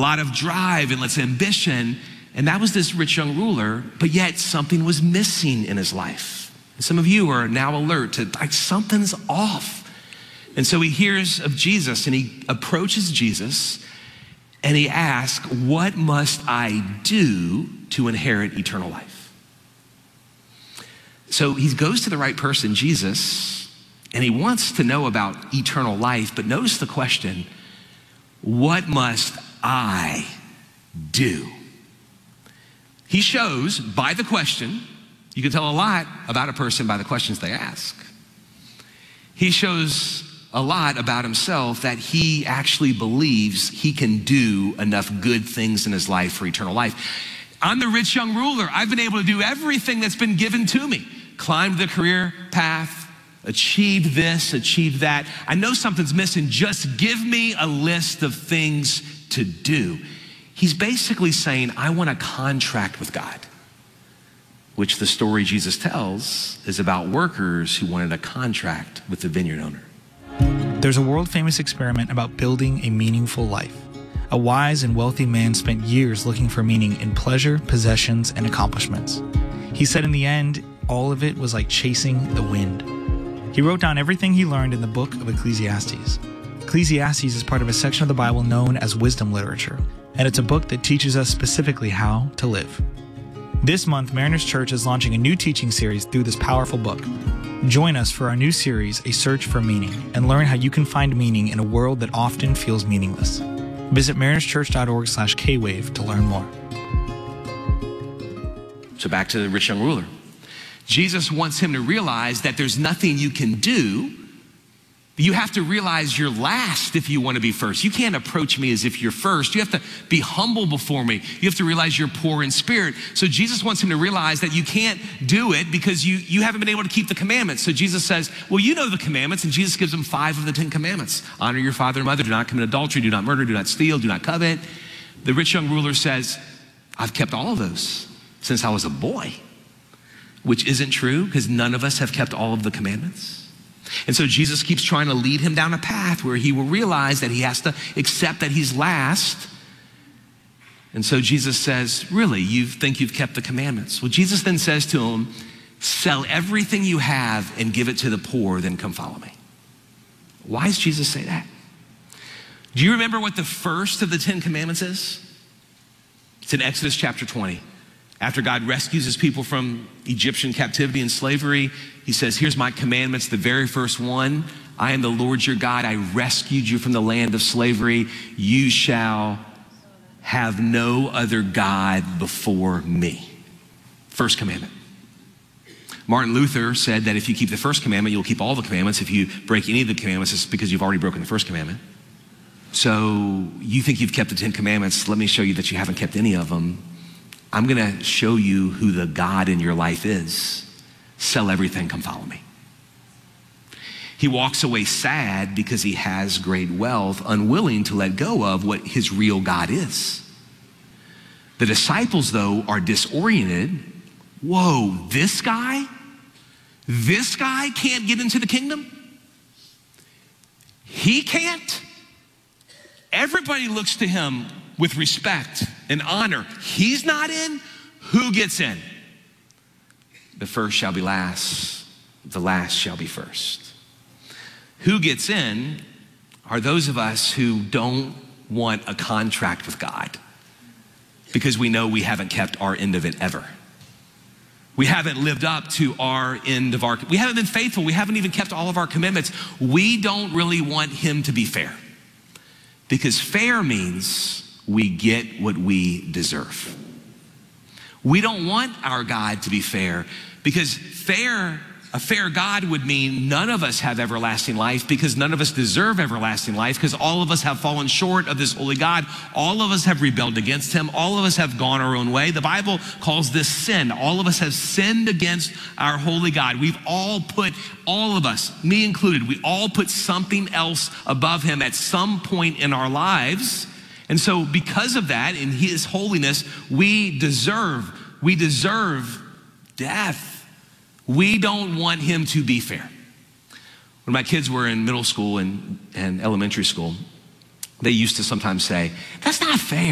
lot of drive and let's ambition. And that was this rich young ruler, but yet something was missing in his life. And some of you are now alert to like something's off. And so he hears of Jesus and he approaches Jesus and he asks, what must I do to inherit eternal life? So he goes to the right person, Jesus, and he wants to know about eternal life, but notice the question, what must I do? He shows by the question, you can tell a lot about a person by the questions they ask. He shows a lot about himself that he actually believes he can do enough good things in his life for eternal life. I'm the rich young ruler. I've been able to do everything that's been given to me. Climbed the career path, achieved this, achieved that. I know something's missing. Just give me a list of things to do. He's basically saying, I want a contract with God, which the story Jesus tells is about workers who wanted a contract with the vineyard owner. There's a world-famous experiment about building a meaningful life. A wise and wealthy man spent years looking for meaning in pleasure, possessions, and accomplishments. He said in the end, all of it was like chasing the wind. He wrote down everything he learned in the book of Ecclesiastes. Ecclesiastes is part of a section of the Bible known as wisdom literature, and it's a book that teaches us specifically how to live. This month, Mariners Church is launching a new teaching series through this powerful book. Join us for our new series, A Search for Meaning, and learn how you can find meaning in a world that often feels meaningless. Visit marinerschurch.org/kwave to learn more. So back to the rich young ruler. Jesus wants him to realize that there's nothing you can do. You have to realize you're last if you want to be first. You can't approach me as if you're first. You have to be humble before me. You have to realize you're poor in spirit. So Jesus wants him to realize that you can't do it because you haven't been able to keep the commandments. So Jesus says, well, you know the commandments, and Jesus gives him 5 of the 10 commandments. Honor your father and mother, do not commit adultery, do not murder, do not steal, do not covet. The rich young ruler says, I've kept all of those since I was a boy, which isn't true because none of us have kept all of the commandments. And so Jesus keeps trying to lead him down a path where he will realize that he has to accept that he's last. And so Jesus says, really, you think you've kept the commandments? Well, Jesus then says to him, sell everything you have and give it to the poor, then come follow me. Why does Jesus say that? Do you remember what the first of the 10 commandments is? It's in Exodus chapter 20. After God rescues his people from Egyptian captivity and slavery, he says, here's my commandments. The very first one, I am the Lord your God. I rescued you from the land of slavery. You shall have no other God before me. First commandment. Martin Luther said that if you keep the first commandment, you'll keep all the commandments. If you break any of the commandments, it's because you've already broken the first commandment. So you think you've kept the 10 commandments. Let me show you that you haven't kept any of them. I'm gonna show you who the God in your life is. Sell everything, come follow me. He walks away sad because he has great wealth, unwilling to let go of what his real God is. The disciples, though, are disoriented. Whoa, this guy can't get into the kingdom? He can't? Everybody looks to him with respect and honor. He's not in, who gets in? The first shall be last, the last shall be first. Who gets in are those of us who don't want a contract with God because we know we haven't kept our end of it ever. We haven't lived up to our end of we haven't been faithful. We haven't even kept all of our commitments. We don't really want him to be fair because fair means we get what we deserve. We don't want our God to be fair because a fair God would mean none of us have everlasting life because none of us deserve everlasting life because all of us have fallen short of this holy God. All of us have rebelled against him. All of us have gone our own way. The Bible calls this sin. All of us have sinned against our holy God. All of us, me included, we all put something else above him at some point in our lives. And so because of that, in his holiness, we deserve death. We don't want him to be fair. When my kids were in middle school and elementary school, they used to sometimes say, that's not fair.